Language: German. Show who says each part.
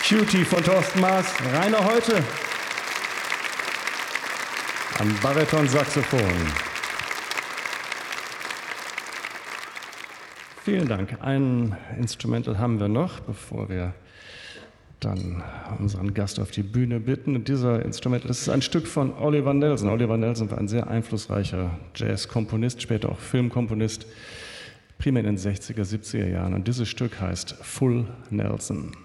Speaker 1: Cutie von Thorsten Maas, Rainer Heute am Bariton-Saxophon. Vielen Dank. Ein Instrumental haben wir noch, bevor wir dann unseren Gast auf die Bühne bitten. Und dieser Instrumental, das ist ein Stück von Oliver Nelson. Oliver Nelson war ein sehr einflussreicher Jazz-Komponist, später auch Filmkomponist, primär in den 60er, 70er Jahren. Und dieses Stück heißt Full Nelson.